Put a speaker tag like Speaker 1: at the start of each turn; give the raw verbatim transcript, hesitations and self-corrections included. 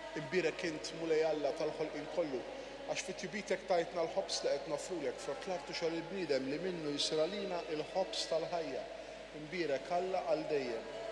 Speaker 1: imbirek int mulej Alla tal-ħolqien kollu għax fit-tibitek tajtna l-ħobs li qed nofrulek f'rotlartu xogħol il-bniedem li minnu jisra lina l-ħobs tal-ħajja. Imbirek Alla għal dejjem.